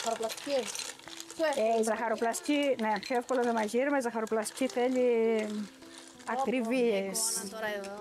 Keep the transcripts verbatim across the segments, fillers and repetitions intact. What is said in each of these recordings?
ζαχαροπλαστική. Ε, η ζαχαροπλαστική, ναι, πιο εύκολο με μαγείρεμα. Η ζαχαροπλαστική θέλει ακριβίες. Εικόνα τώρα εδώ.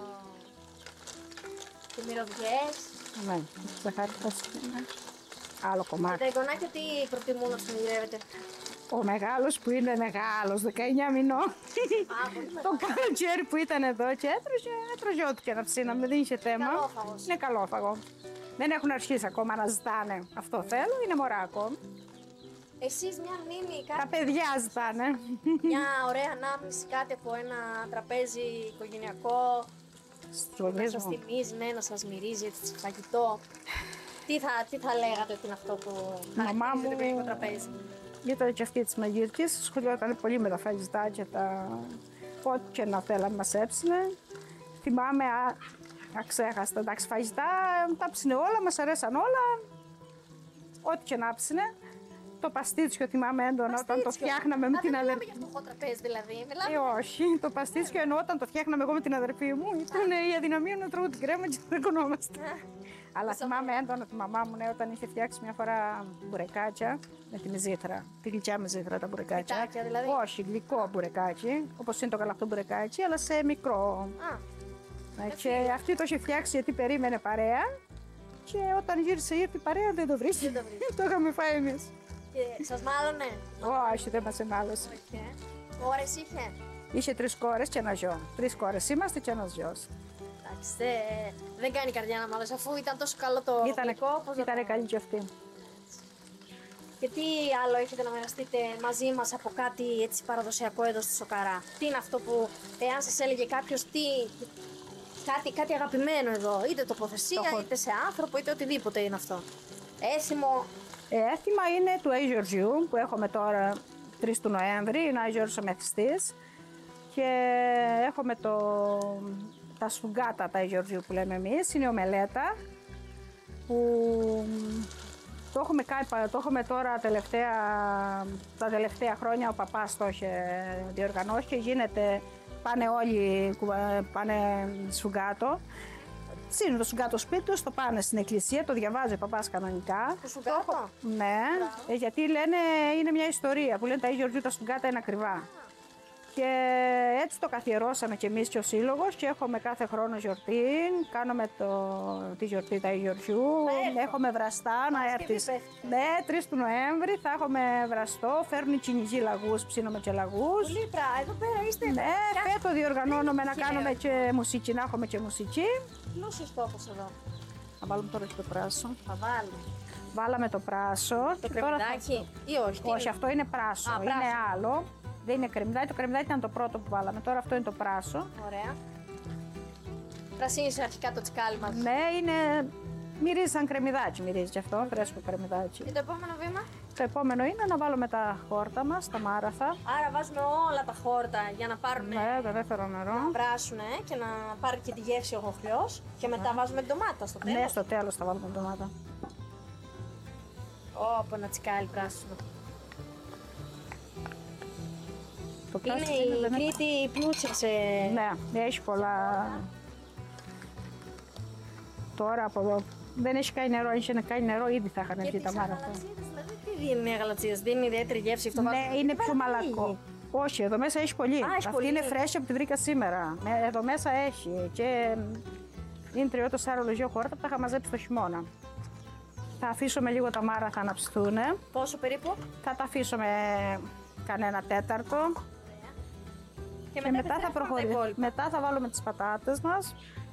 Και μυρωδιές. Ναι, ζαχαροπλαστική, ναι. Άλλο Και κομμάτι. τα εικονάκια τι προτιμούν να συνειδητεύετε. Ο μεγάλος που είναι μεγάλος, δεκαεννιά μηνών. Το καλοκαίρι που ήταν εδώ και έτρωγε, έτρωγε ό,τι και να ψήναμε, δεν είχε θέμα. Καλόφαγος. Είναι καλόφαγο. Δεν έχουν αρχίσει ακόμα να ζητάνε. Αυτό θέλω, είναι μωρά ακόμη. Εσείς μια μνήμη, Τα κάτι, παιδιά ζητάνε. μια ωραία ανάμνηση, κάτι από ένα τραπέζι οικογενειακό. Στους Να γονείς σας μου. θυμίζει, ναι, να σας μυρίζει έτσι φαγητό. Τι θα, τι θα λέγατε ότι είναι αυτό που Μαμά χαρακτηρίζει το μου- οικογενειακό τραπέζι. Ήταν και αυτή τη μαγειρική, σχολιόταν πολύ με τα φαγητά και τα. Ό,τι και να θέλαμε, μα έψινε. Θυμάμαι, α, αξέχαστα, εντάξει, φαγητά, τα ψήνε όλα, μα αρέσαν όλα. Ό,τι και να ψήνε. Το παστίτσιο θυμάμαι έντονα όταν το Παστίτσιο. φτιάχναμε με Α, την δεν μιλάμε αδερφή. για φτωχό τραπέζι δηλαδή. Μιλάμε. Ε, όχι, το παστίτσιο εννοώ όταν το φτιάχναμε εγώ με την αδερφή μου. Ήταν η αδυναμία να τρώω την κρέμα και δεν κονόμαστε. Αλλά θυμάμαι έντονα τη μαμά μου, ναι, όταν είχε φτιάξει μια φορά μπουρεκάκια με την ζήθρα. Τη γλυκιά με ζήθρα τα μπουρεκάκια. Φυτάκια, δηλαδή. Όχι, γλυκό μπουρεκάκι, όπω είναι το γαλακτό μπουρεκάκι, αλλά σε μικρό. Α, Ναι, και αυτή το είχε φτιάξει γιατί περίμενε παρέα. Και όταν γύρισε ήρθε η παρέα δεν το βρίσκει. Δεν το βρίσκει. Το είχαμε φάει εμεί. και σας μάλωνε. Όχι, δεν μα εμάλωσε. Όχι, ε. Ώρες είχε. Είχε τρει κόρε και ένα γιο. Τρει κόρε είμαστε και ένα γιο. Εντάξει, δε- δεν κάνει καρδιά να μάλωσε αφού ήταν τόσο καλό το Ήτανε, γλυκό. πώς να ήτανε το- καλή και αυτή. Και τι άλλο έχετε να μοιραστείτε μαζί μας από κάτι έτσι παραδοσιακό εδώ στη Σοκαρά. Τι είναι αυτό που, εάν σας έλεγε κάποιος τι, κάτι, κάτι αγαπημένο εδώ, είτε τοποθεσία, Το έχω- είτε σε άνθρωπο, είτε οτιδήποτε είναι αυτό. Έθιμο, Ε, έθιμα είναι του Αγίου Γεωργιού που έχουμε τώρα τρεις του Νοέμβρη, είναι ο Άγιος Γεώργιος ο Μεθυστής και έχουμε το, τα σφουγγάτα τα Αγίου Γεωργιού που λέμε εμείς, είναι ο Μελέτα που το έχουμε, κάνει, το έχουμε τώρα τελευταία, τα τελευταία χρόνια ο παπάς το είχε διοργανώσει και γίνεται, πάνε όλοι, πάνε σφουγγάτο. Ψήνουν το σουγκάτο σπίτι του, το πάνε στην εκκλησία, το διαβάζει ο παπάς κανονικά. το σουγκάτο. Ναι, ε, γιατί λένε είναι μια ιστορία που λένε τα Αγίου Γεωργίου τα σουγκάτα είναι ακριβά. Και έτσι το καθιερώσαμε κι εμείς και ο Σύλλογος και έχουμε κάθε χρόνο γιορτή. Κάνουμε το, τη γιορτή του Αγίου Γεωργιού. έρθω. Έχουμε βραστά να Παρασκευή έρθεις. πέφτει. Ναι, τρεις του Νοέμβρη θα έχουμε βραστό. Φέρνουν οι κυνηγοί λαγούς, ψήνουμε και λαγούς. Πολύ πρά, εδώ πέρα είστε. Ναι, φέτο διοργανώνουμε να τυχαίο. κάνουμε και μουσική, να έχουμε και μουσική. Πλούσιος τόπος εδώ. Να βάλουμε τώρα και το πράσο. Θα βάλω. Βάλαμε το πράσο. Το και τώρα θα- κρεμμυδάκι ή όχι. τι Όχι, είναι? αυτό είναι πράσο. Α, Είναι πράσο. άλλο. Δεν είναι κρεμμυδάκι. Το κρεμμυδάκι ήταν το πρώτο που βάλαμε. Τώρα αυτό είναι το πράσο. Ωραία. Πρασίνησε αρχικά το τσικάλι μας. Ναι, είναι. Μυρίζει σαν κρεμμυδάκι, μυρίζει και αυτό, φρέσκο κρεμμυδάκι. Και το επόμενο βήμα. Το επόμενο είναι να βάλουμε τα χόρτα μας, τα μάραθα. Άρα βάζουμε όλα τα χόρτα για να πάρουν Ναι, το δεύτερο νερό. να βράσουν και να πάρει και τη γεύση ο χοχλιός. Και μετά βάζουμε την ντομάτα στο τέλος. Ναι, στο τέλος θα βάλουμε ντομάτα. Ωπ, ένα τσικάλι πράσινο. Το Είναι πράσινο η δεν είναι- Κρήτη πλούσια σε... Ναι, έχει πολλά. Τώρα από εδώ. Δεν έχει κάνει νερό, αν είχε να κάνει νερό, ήδη θα είχαν Και έρθει τις τα μάραθα. αγαλατσίδες, δηλαδή τι δίνει η γαλατσίδες, δίνει ιδιαίτερη γεύση αυτό. βάζουμε- Ναι, είναι Τι πιο βάζουμε μαλακό. λίγη. Όχι, εδώ μέσα έχει πολύ. Α, έχει Αυτή πολύ. είναι φρέσια που τη βρήκα σήμερα. Με- Εδώ μέσα έχει και είναι τριώτο σάρολογιο χόρτα που τα είχα μαζέψει το χειμώνα. Θα αφήσουμε λίγο τα μάραθα να ψηθούν. Πόσο περίπου. Θα τα αφήσουμε κανένα τέταρτο. Και, Και μετά θα επιστρέφουμε τα προχωρήσουμε. υπόλοιπα. Μετά θα βάλουμε τις πατάτες μας.